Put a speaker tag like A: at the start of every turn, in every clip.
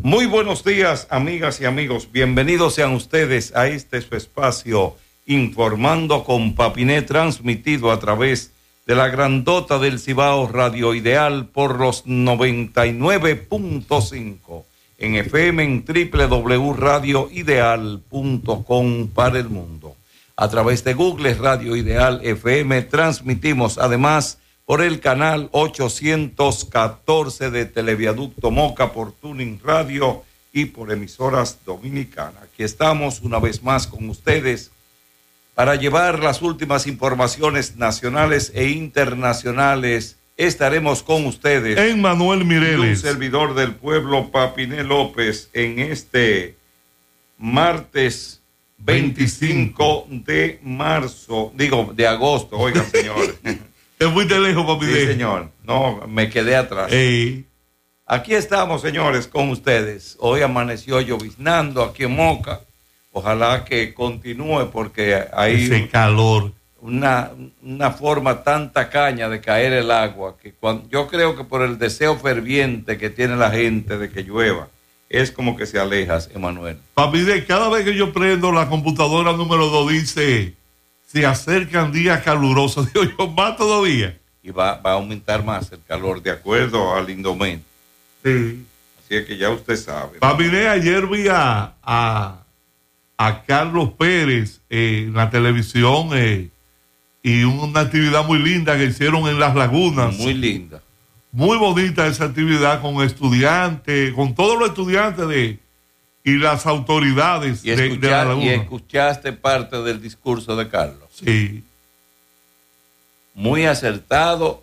A: Muy buenos días, amigas y amigos. Bienvenidos sean ustedes a este su espacio Informando con Papiné, transmitido a través de la grandota del Cibao Radio Ideal por los 99.5 en FM en www.radioideal.com para el mundo. A través de Google Radio Ideal FM transmitimos además por el canal 814 de Televiaducto Moca, por Tuning Radio y por emisoras dominicanas. Aquí estamos una vez más con ustedes para llevar las últimas informaciones nacionales e internacionales. Estaremos con ustedes
B: en Manuel Mireles,
A: un servidor del pueblo, Papiné López, en este martes 25 de marzo, de agosto, oigan señores.
B: Te fuiste lejos, papi.
A: Sí, señor. No, me quedé atrás. Aquí estamos, señores, con ustedes. Hoy amaneció lloviznando aquí en Moca. Ojalá que continúe porque hay
B: ese calor.
A: Una forma tan tacaña de caer el agua que yo creo que por el deseo ferviente que tiene la gente de que llueva, es como que se alejas, Emanuel.
B: Papi, cada vez que yo prendo la computadora número 2 dice... se acercan días calurosos. Digo yo, más todavía.
A: Y va a aumentar más el calor, de acuerdo al Indomen.
B: Sí.
A: Así es que ya usted sabe.
B: Papi, ayer vi a Carlos Pérez en la televisión y una actividad muy linda que hicieron en Las Lagunas.
A: Muy linda.
B: Muy bonita esa actividad con estudiantes, con todos los estudiantes y las autoridades de La Laguna.
A: Y escuchaste parte del discurso de Carlos.
B: Sí.
A: Muy acertado,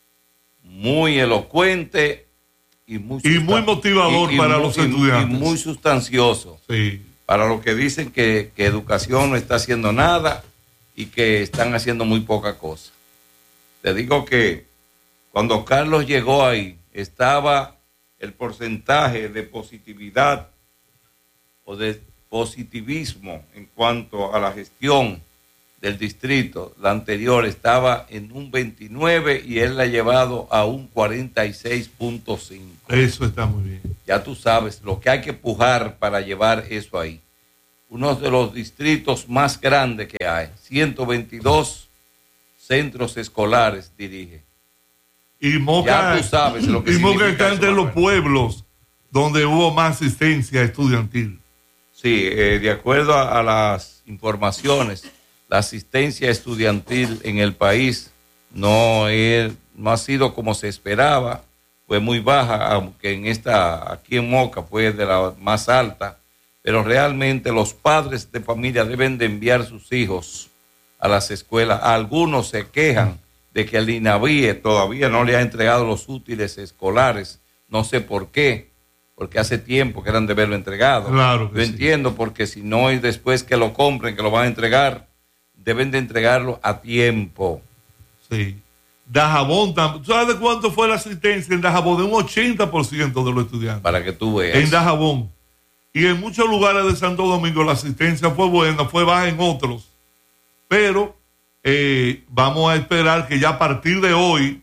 A: muy elocuente y muy
B: motivador para los estudiantes.
A: Y muy sustancioso.
B: Sí.
A: Para los que dicen que educación no está haciendo nada y que están haciendo muy poca cosa. Te digo que cuando Carlos llegó ahí, estaba el porcentaje de positividad o de positivismo en cuanto a la gestión del distrito. La anterior estaba en un 29 y él la ha llevado a un 46.5.
B: Eso está muy bien.
A: Ya tú sabes lo que hay que pujar para llevar eso ahí. Uno de los distritos más grandes que hay, 122 centros escolares dirige.
B: Y Moca,
A: ya tú sabes lo que
B: y Moca está entre
A: eso,
B: los pueblos donde hubo más asistencia estudiantil.
A: Sí, de acuerdo a las informaciones, la asistencia estudiantil en el país no ha sido como se esperaba, fue muy baja, aunque aquí en Moca fue de la más alta, pero realmente los padres de familia deben de enviar sus hijos a las escuelas. Algunos se quejan de que el INAVIE todavía no le ha entregado los útiles escolares, no sé por qué, porque hace tiempo que eran de haberlo entregado.
B: Claro que
A: Yo
B: sí.
A: entiendo, porque si no es después que lo compren, que lo van a entregar, deben de entregarlo a tiempo.
B: Sí. Dajabón, ¿sabes de cuánto fue la asistencia en Dajabón? De un 80% de los estudiantes.
A: Para que tú veas.
B: En Dajabón. Y en muchos lugares de Santo Domingo la asistencia fue buena, fue baja en otros. Pero vamos a esperar que ya a partir de hoy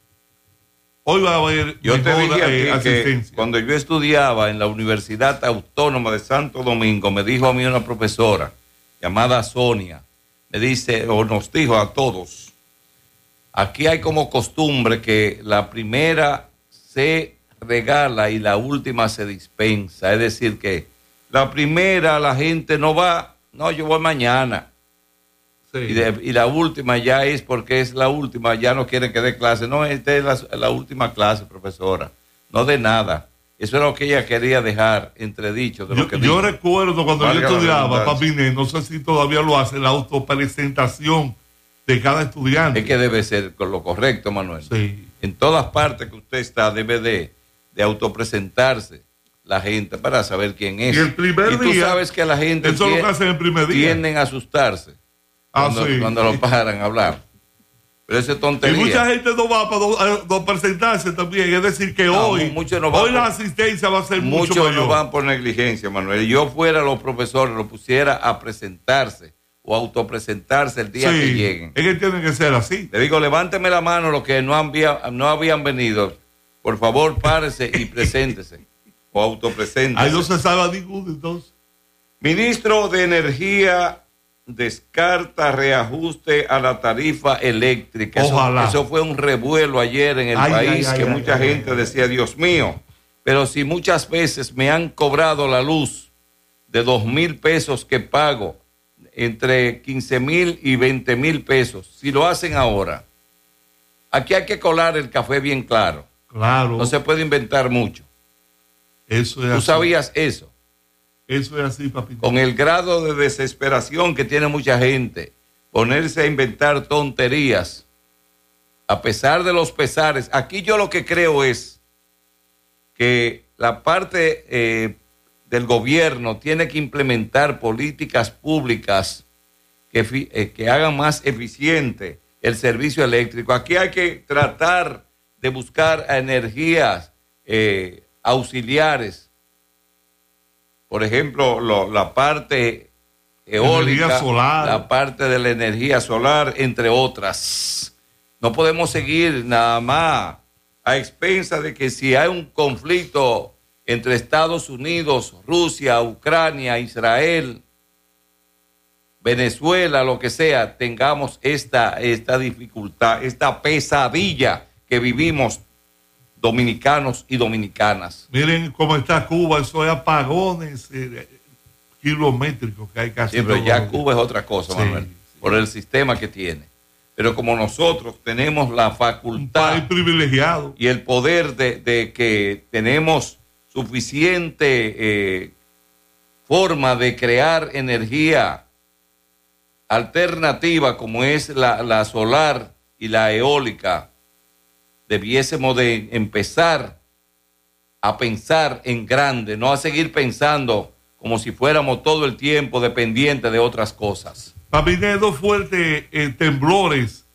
B: va a haber
A: yo te
B: mejor,
A: dije
B: asistencia.
A: Que cuando yo estudiaba en la Universidad Autónoma de Santo Domingo, me dijo a mí una profesora llamada Sonia, me dice, o nos dijo a todos, aquí hay como costumbre que la primera se regala y la última se dispensa, es decir que la primera la gente no va, no, yo voy mañana. Sí. Y la última ya es porque es la última, ya no quieren que dé clase. No, esta es la última clase, profesora. No de nada. Eso es lo que ella quería dejar entredicho. De lo que
B: yo recuerdo cuando yo estudiaba, Papiné, no sé si todavía lo hace, la autopresentación de cada estudiante.
A: Es que debe ser lo correcto, Manuel.
B: Sí.
A: En todas partes que usted está, debe de autopresentarse la gente para saber quién es.
B: Y el primer
A: tú
B: día,
A: sabes que la gente
B: eso es lo que hacen el primer día.
A: Tienden a asustarse. Cuando lo paran a hablar. Pero eso es tontería.
B: Y mucha gente no va para presentarse también. Es decir, que hoy la asistencia va a ser mucho mayor.
A: Muchos no van por negligencia, Manuel. Yo fuera los profesores, lo pusiera a presentarse o autopresentarse el día que lleguen.
B: Es que tiene que ser así.
A: Le digo, levánteme la mano los que no habían venido. Por favor, párese y preséntese. o autopresente.
B: Ahí no se salva ninguno, entonces.
A: Ministro de Energía descarta reajuste a la tarifa eléctrica. Eso fue un revuelo ayer en el país, que mucha gente decía, Dios mío, pero si muchas veces me han cobrado la luz de 2,000 pesos que pago, entre 15,000 y 20,000 pesos, si lo hacen ahora, aquí hay que colar el café bien claro.
B: Claro.
A: No se puede inventar mucho.
B: Eso es
A: ¿Tú
B: así.
A: sabías eso?
B: Eso es así, papi.
A: Con el grado de desesperación que tiene mucha gente, ponerse a inventar tonterías, a pesar de los pesares. Aquí yo lo que creo es que la parte del gobierno tiene que implementar políticas públicas que hagan más eficiente el servicio eléctrico. Aquí hay que tratar de buscar energías auxiliares. Por ejemplo, la parte eólica, la parte de la energía solar, entre otras. No podemos seguir nada más a expensas de que si hay un conflicto entre Estados Unidos, Rusia, Ucrania, Israel, Venezuela, lo que sea, tengamos esta dificultad, esta pesadilla que vivimos dominicanos y dominicanas.
B: Miren cómo está Cuba, eso es apagones kilométricos que hay casi.
A: Sí, pero ya Cuba es otra cosa, Manuel, por el sistema que tiene. Pero como nosotros tenemos la facultad,
B: un país privilegiado,
A: y el poder de que tenemos suficiente forma de crear energía alternativa como es la solar y la eólica, debiésemos de empezar a pensar en grande, no a seguir pensando como si fuéramos todo el tiempo dependientes de otras cosas.
B: Papinedo, fuertes temblores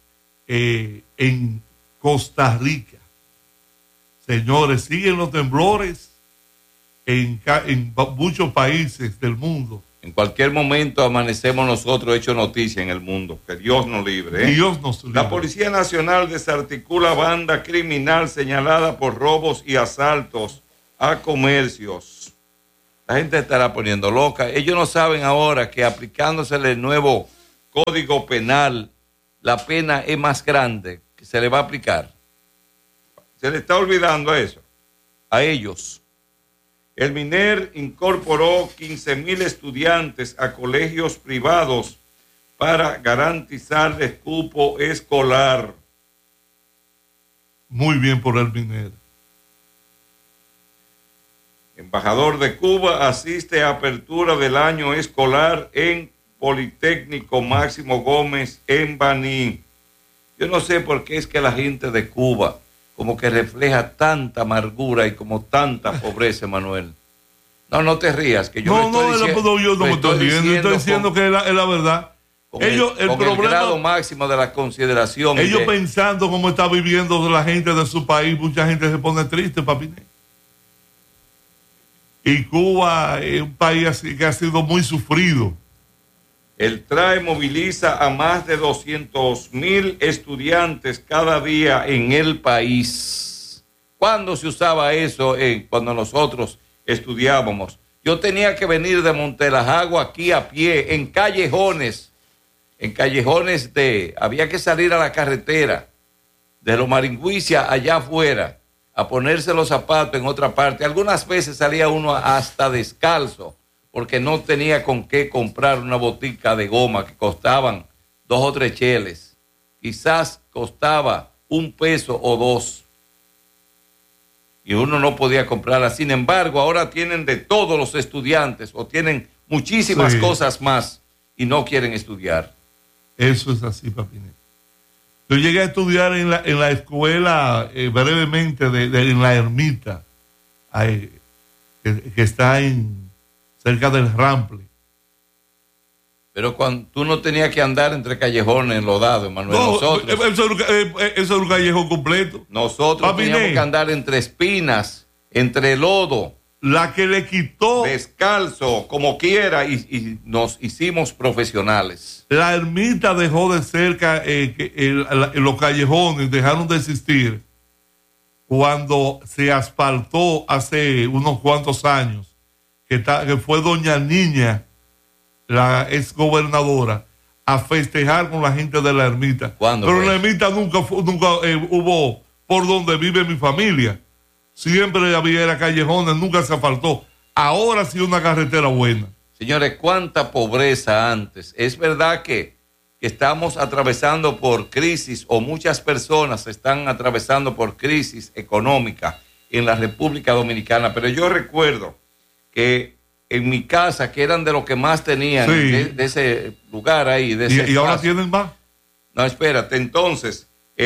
B: en Costa Rica. Señores, siguen los temblores en muchos países del mundo.
A: En cualquier momento amanecemos nosotros hecho noticia en el mundo. Que Dios nos libre.
B: Dios nos libre.
A: La Policía Nacional desarticula banda criminal señalada por robos y asaltos a comercios. La gente estará poniendo loca. Ellos no saben ahora que aplicándosele el nuevo Código Penal, la pena es más grande que se le va a aplicar. Se le está olvidando eso a ellos. El MINER incorporó 15,000 estudiantes a colegios privados para garantizarles cupo escolar.
B: Muy bien por el MINER.
A: Embajador de Cuba asiste a apertura del año escolar en Politécnico Máximo Gómez en Baní. Yo no sé por qué es que la gente de Cuba como que refleja tanta amargura y como tanta pobreza, Manuel. No te rías, que yo
B: yo no me estoy riendo, estoy diciendo que es la verdad.
A: Ellos, el grado máximo de la consideración.
B: Ellos pensando cómo está viviendo la gente de su país, mucha gente se pone triste, papi. Y Cuba es un país así, que ha sido muy sufrido.
A: El TRAE moviliza a más de 200,000 estudiantes cada día en el país. ¿Cuándo se usaba eso? Cuando nosotros estudiábamos. Yo tenía que venir de Montelajagua aquí a pie, en callejones había que salir a la carretera de Los Maringüicia allá afuera a ponerse los zapatos en otra parte. Algunas veces salía uno hasta descalzo porque no tenía con qué comprar una botica de goma que costaban 2 o 3 cheles. Quizás costaba 1 peso o 2. Y uno no podía comprarla. Sin embargo, ahora tienen de todos los estudiantes o tienen muchísimas cosas más y no quieren estudiar.
B: Eso es así, papi. Yo llegué a estudiar en la escuela brevemente en la Ermita, que está cerca del Rample.
A: Pero cuando tú no tenías que andar entre callejones enlodados, Manuel.
B: No,
A: nosotros,
B: eso es un callejón completo.
A: Nosotros teníamos que andar entre espinas, entre lodo.
B: La que le quitó.
A: Descalzo, como quiera, y nos hicimos profesionales.
B: La Ermita dejó de cerca, los callejones dejaron de existir. cuando se asfaltó hace unos cuantos años, que fue doña Niña, la ex gobernadora, a festejar con la gente de la ermita. Pero en la ermita nunca hubo por donde vive mi familia. Siempre había callejones, nunca se asfaltó. Ahora sí una carretera buena.
A: Señores, cuánta pobreza antes. Es verdad que estamos atravesando por crisis, o muchas personas están atravesando por crisis económica en la República Dominicana, pero yo recuerdo que en mi casa, que eran de los que más tenían, sí, de ese lugar ahí, de ese
B: ¿Y ahora tienen más?
A: No, espérate, entonces,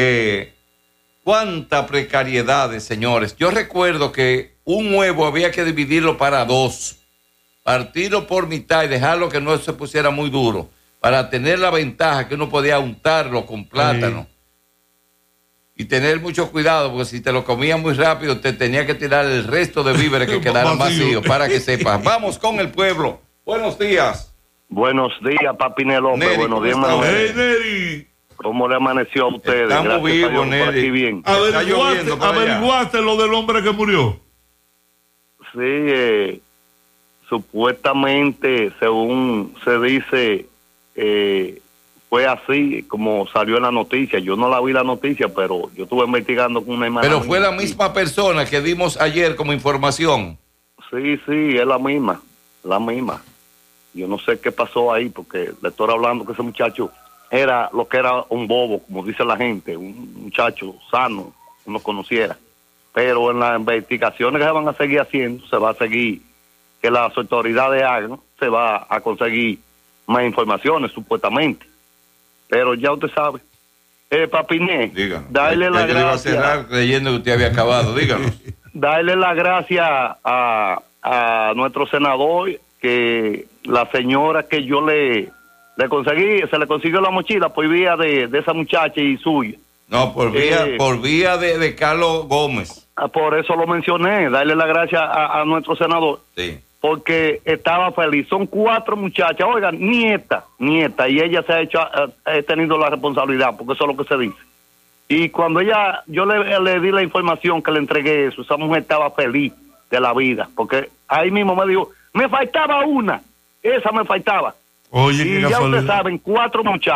A: cuánta precariedad, señores. Yo recuerdo que un huevo había que dividirlo para dos, partirlo por mitad y dejarlo que no se pusiera muy duro, para tener la ventaja que uno podía untarlo con plátano. Sí. Y tener mucho cuidado, porque si te lo comías muy rápido, te tenía que tirar el resto de víveres que quedaran vacíos, para que sepas. Vamos con el pueblo. Buenos días.
C: Buenos días, Papi Nelón. Buenos días, Manuel.
B: Hey, Neri.
C: ¿Cómo le amaneció a ustedes?
A: Estamos vivos, Neri.
C: Bien.
B: ¿Averiguaste lo del hombre que murió?
C: Sí, supuestamente, según se dice, fue así como salió en la noticia. Yo no la vi la noticia, pero yo estuve investigando con una hermana.
A: Pero fue la misma persona que dimos ayer como información.
C: Sí, es la misma. Yo no sé qué pasó ahí, porque le estoy hablando que ese muchacho era lo que era un bobo, como dice la gente, un muchacho sano, uno conociera. Pero en las investigaciones que se van a seguir haciendo, se va a seguir, que las autoridades hagan, se va a conseguir más informaciones, supuestamente. Pero ya usted sabe. Papiné, dale la gracia. Yo iba a cerrar
A: creyendo que usted había acabado, díganos.
C: Darle la gracia a nuestro senador, que la señora que yo le conseguí, se le consiguió la mochila por vía de esa muchacha y suya.
A: No, por vía de Carlos Gómez.
C: Por eso lo mencioné, darle la gracia a nuestro senador.
A: Sí.
C: Porque estaba feliz. Son 4 muchachas, oigan, nieta, y ella se ha tenido la responsabilidad, porque eso es lo que se dice. Y cuando yo le di la información que le entregué eso, esa mujer estaba feliz de la vida, porque ahí mismo me dijo, me faltaba una, esa me faltaba.
B: Oye,
C: y ya ustedes saben, 4 muchachos.